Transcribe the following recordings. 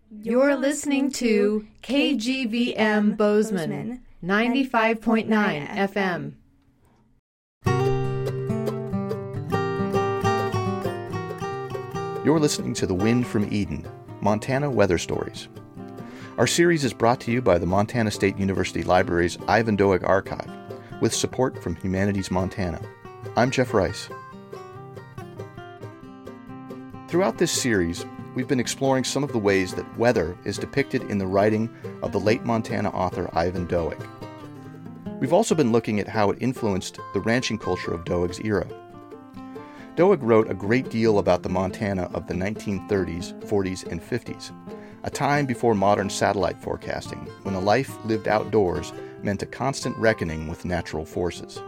You're listening to KGVM Bozeman, 95.9 FM. You're listening to The Wind from Eden, Montana Weather Stories. Our series is brought to you by the Montana State University Library's Ivan Doig Archive, with support from Humanities Montana. I'm Jeff Rice. Throughout this series, we've been exploring some of the ways that weather is depicted in the writing of the late Montana author Ivan Doig. We've also been looking at how it influenced the ranching culture of Doig's era. Doig wrote a great deal about the Montana of the 1930s, 40s, and 50s, a time before modern satellite forecasting, when a life lived outdoors meant a constant reckoning with natural forces.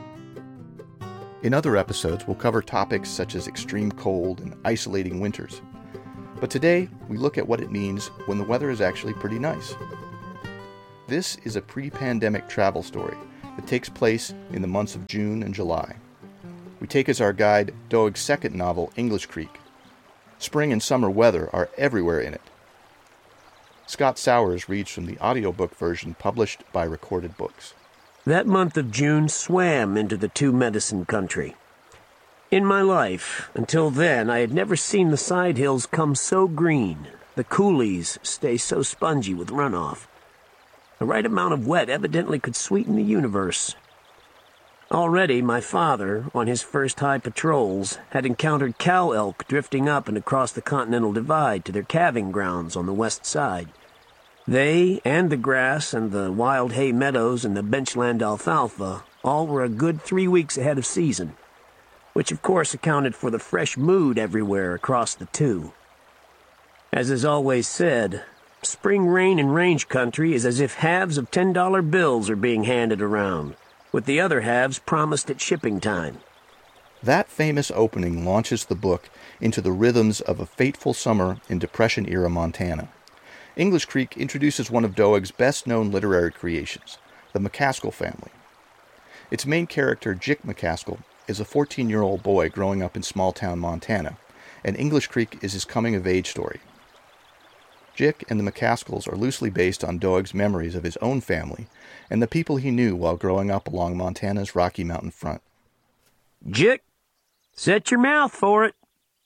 In other episodes, we'll cover topics such as extreme cold and isolating winters. But today, we look at what it means when the weather is actually pretty nice. This is a pre-pandemic travel story that takes place in the months of June and July. We take as our guide Doig's second novel, English Creek. Spring and summer weather are everywhere in it. Scott Sowers reads from the audiobook version published by Recorded Books. That month of June swam into the Two Medicine Country. In my life, until then, I had never seen the side hills come so green, the coulees stay so spongy with runoff. The right amount of wet evidently could sweeten the universe. Already, my father, on his first high patrols, had encountered cow elk drifting up and across the Continental Divide to their calving grounds on the west side. They, and the grass and the wild hay meadows and the benchland alfalfa, all were a good 3 weeks ahead of season, which of course accounted for the fresh mood everywhere across the two. As is always said, spring rain in range country is as if halves of $10 bills are being handed around, with the other halves promised at shipping time. That famous opening launches the book into the rhythms of a fateful summer in Depression-era Montana. English Creek introduces one of Doig's best-known literary creations, the McCaskill family. Its main character, Jick McCaskill, is a 14-year-old boy growing up in small-town Montana, and English Creek is his coming-of-age story. Jick and the McCaskills are loosely based on Doig's memories of his own family and the people he knew while growing up along Montana's Rocky Mountain front. Jick, set your mouth for it.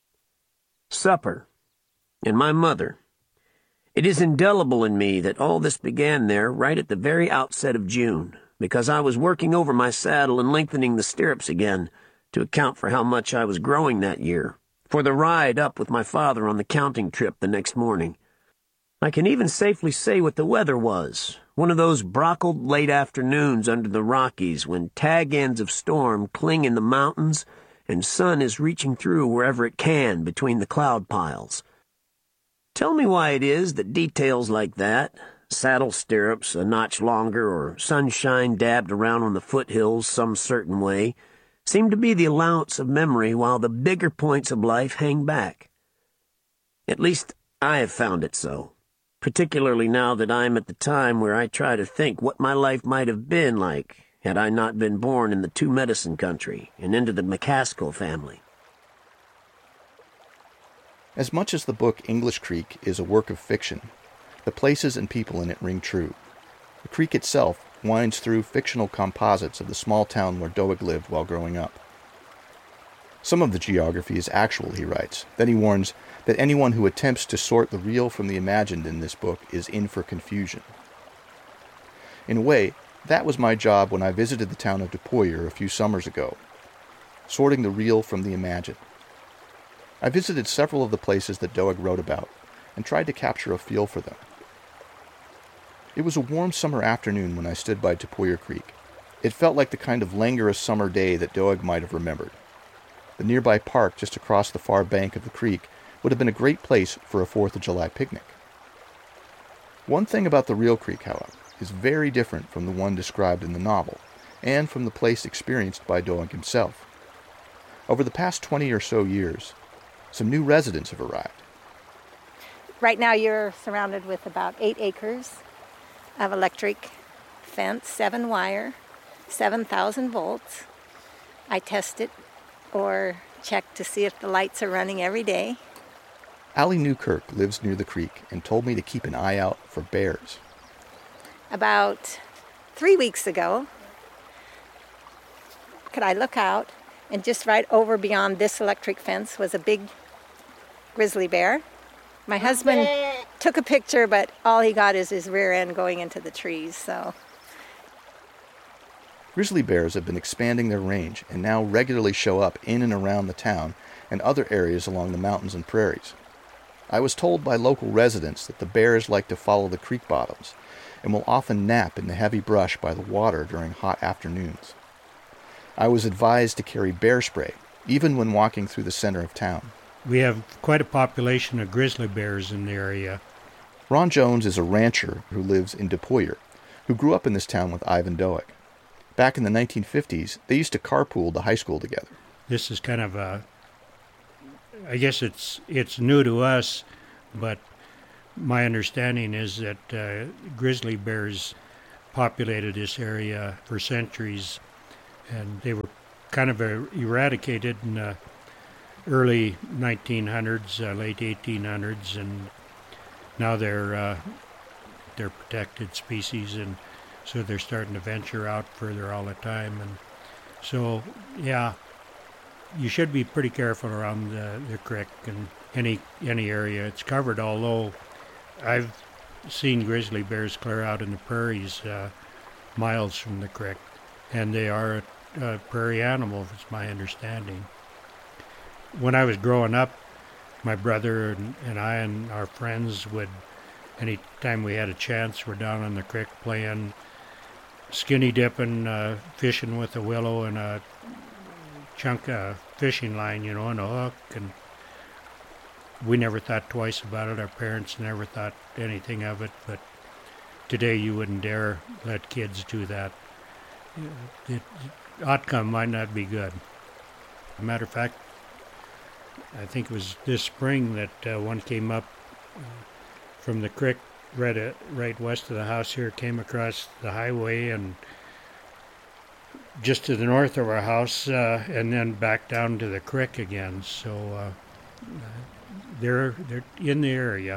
Supper. And my mother. It is indelible in me that all this began there right at the very outset of June, because I was working over my saddle and lengthening the stirrups again to account for how much I was growing that year, for the ride up with my father on the counting trip the next morning. I can even safely say what the weather was, one of those brockled late afternoons under the Rockies when tag ends of storm cling in the mountains and sun is reaching through wherever it can between the cloud piles. Tell me why it is that details like that, saddle stirrups a notch longer or sunshine dabbed around on the foothills some certain way, seem to be the allowance of memory while the bigger points of life hang back. At least I have found it so, particularly now that I'm at the time where I try to think what my life might have been like had I not been born in the Two Medicine Country and into the McCaskill family. As much as the book English Creek is a work of fiction, the places and people in it ring true. The creek itself winds through fictional composites of the small town where Doig lived while growing up. Some of the geography is actual, he writes. Then he warns that anyone who attempts to sort the real from the imagined in this book is in for confusion. In a way, that was my job when I visited the town of DePuyter a few summers ago, sorting the real from the imagined. I visited several of the places that Doig wrote about and tried to capture a feel for them. It was a warm summer afternoon when I stood by DePuyter Creek. It felt like the kind of languorous summer day that Doig might have remembered. The nearby park just across the far bank of the creek would have been a great place for a 4th of July picnic. One thing about the real creek, however, is very different from the one described in the novel, and from the place experienced by Doig himself. Over the past 20 or so years, some new residents have arrived. Right now you're surrounded with about 8 acres of electric fence, 7 wire, 7,000 volts. I test it or check to see if the lights are running every day. Allie Newkirk lives near the creek and told me to keep an eye out for bears. About 3 weeks ago, could I look out, and just right over beyond this electric fence was a big grizzly bear. My husband took a picture, but all he got is his rear end going into the trees, so. Grizzly bears have been expanding their range and now regularly show up in and around the town and other areas along the mountains and prairies. I was told by local residents that the bears like to follow the creek bottoms and will often nap in the heavy brush by the water during hot afternoons. I was advised to carry bear spray, even when walking through the center of town. We have quite a population of grizzly bears in the area. Ron Jones is a rancher who lives in DePuyter, who grew up in this town with Ivan Doig. Back in the 1950s, they used to carpool to high school together. This is kind of I guess it's new to us, but my understanding is that grizzly bears populated this area for centuries, and they were kind of eradicated in the early 1900s, late 1800s, and now they're protected species, and so they're starting to venture out further all the time. And so, yeah, you should be pretty careful around the creek and any area it's covered, although I've seen grizzly bears clear out in the prairies miles from the creek, and they are a prairie animal, is my understanding. When I was growing up, my brother and I and our friends would, any time we had a chance, we're down on the creek playing skinny dipping, fishing with a willow and a chunk of fishing line, and a hook, and we never thought twice about it. Our parents never thought anything of it, but today you wouldn't dare let kids do that. The outcome might not be good. As a matter of fact, I think it was this spring that one came up from the creek right west of the house here, came across the highway and just to the north of our house, and then back down to the creek again. So they're in the area.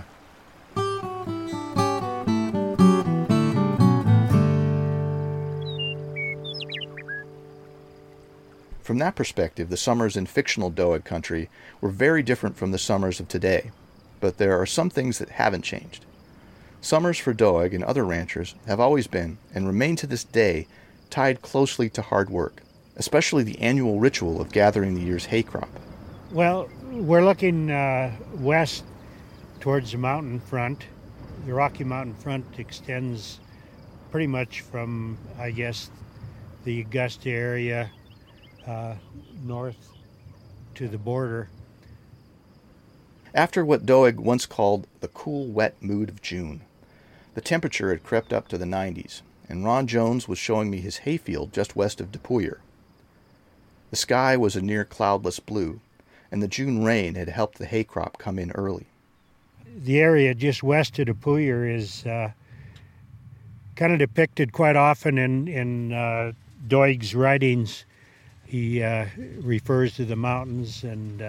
From that perspective, the summers in fictional Doig country were very different from the summers of today, but there are some things that haven't changed. Summers for Doig and other ranchers have always been, and remain to this day, tied closely to hard work, especially the annual ritual of gathering the year's hay crop. Well, we're looking west towards the mountain front. The Rocky Mountain front extends pretty much from, I guess, the Augusta area north to the border. After what Doig once called the cool, wet mood of June, the temperature had crept up to the 90s, and Ron Jones was showing me his hayfield just west of DePuyter. The sky was a near cloudless blue, and the June rain had helped the hay crop come in early. The area just west of DePuyter is kind of depicted quite often in Doig's writings. He refers to the mountains and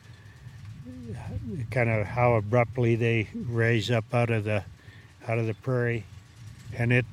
kind of how abruptly they raise up out of the prairie, and it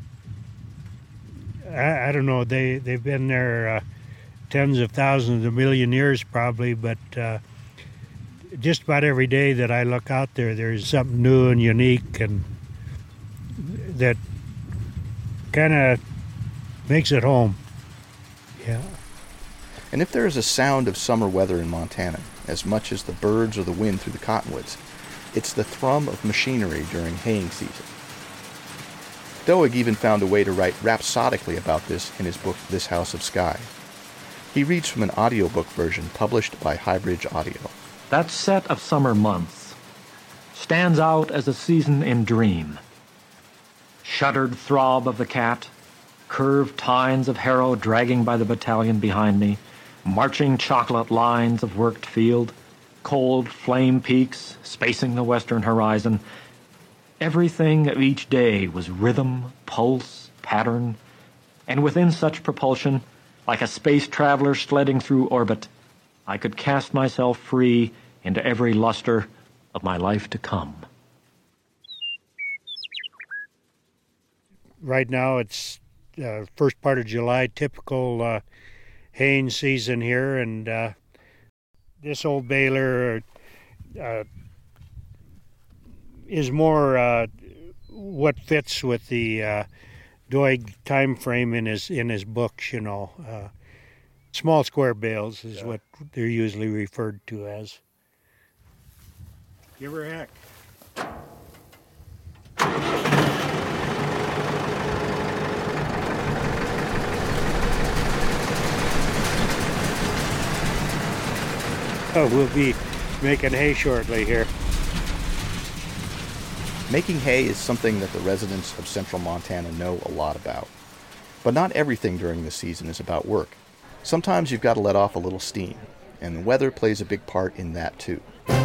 I don't know, they've been there tens of thousands of million years probably, but just about every day that I look out there, there's something new and unique, and that kind of makes it home. Yeah. And if there is a sound of summer weather in Montana, as much as the birds or the wind through the cottonwoods, it's the thrum of machinery during haying season. Doig even found a way to write rhapsodically about this in his book, This House of Sky. He reads from an audiobook version published by Highbridge Audio. That set of summer months stands out as a season in dream. Shuddered throb of the cat, curved tines of harrow dragging by the battalion behind me, marching chocolate lines of worked field, cold flame peaks spacing the western horizon. Everything of each day was rhythm, pulse, pattern, and within such propulsion, like a space traveler sledding through orbit, I could cast myself free into every luster, of my life to come. Right now it's first part of July, typical haying season here, and this old baler is more what fits with the Doig time frame in his books, you know. Small square bales is what they're usually referred to as. Give her a heck. Oh, we'll be making hay shortly here. Making hay is something that the residents of central Montana know a lot about. But not everything during the season is about work. Sometimes you've got to let off a little steam, and the weather plays a big part in that too.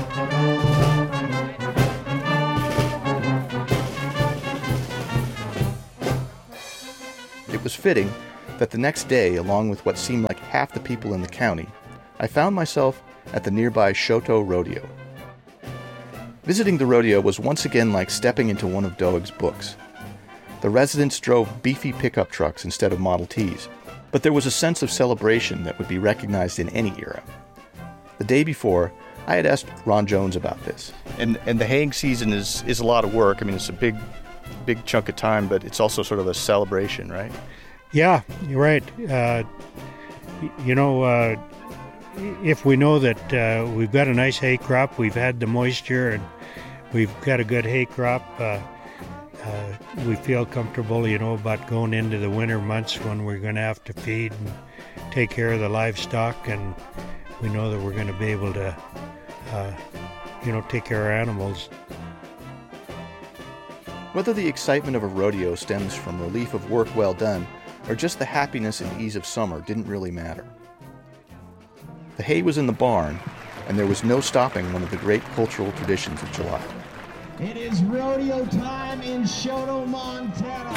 It was fitting that the next day, along with what seemed like half the people in the county, I found myself at the nearby Choteau Rodeo. Visiting the rodeo was once again like stepping into one of Doig's books. The residents drove beefy pickup trucks instead of Model Ts, but there was a sense of celebration that would be recognized in any era. The day before, I had asked Ron Jones about this. And the haying season is a lot of work. I mean, it's a big chunk of time, but it's also sort of a celebration, right? Yeah, you're right. If we know that we've got a nice hay crop, we've had the moisture, and we've got a good hay crop, we feel comfortable, about going into the winter months when we're going to have to feed and take care of the livestock, and we know that we're going to be able to, take care of our animals. Whether the excitement of a rodeo stems from relief of work well done, or just the happiness and ease of summer didn't really matter. The hay was in the barn, and there was no stopping one of the great cultural traditions of July. It is rodeo time in Choteau, Montana.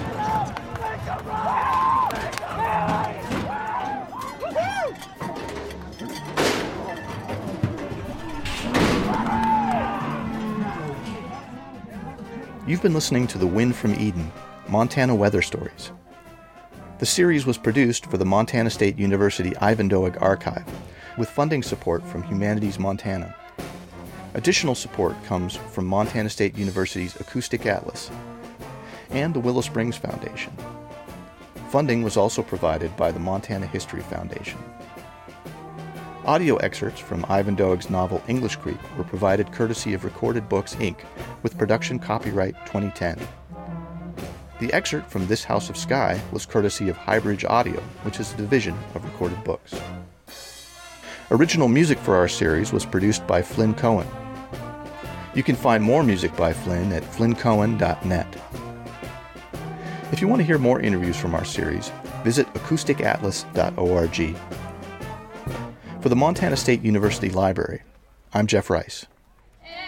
You've been listening to The Wind from Eden, Montana Weather Stories. The series was produced for the Montana State University Ivan Doig Archive, with funding support from Humanities Montana. Additional support comes from Montana State University's Acoustic Atlas and the Willow Springs Foundation. Funding was also provided by the Montana History Foundation. Audio excerpts from Ivan Doig's novel English Creek were provided courtesy of Recorded Books, Inc., with production copyright 2010. The excerpt from This House of Sky was courtesy of Highbridge Audio, which is a division of Recorded Books. Original music for our series was produced by Flynn Cohen. You can find more music by Flynn at flynncohen.net. If you want to hear more interviews from our series, visit acousticatlas.org. For the Montana State University Library, I'm Jeff Rice.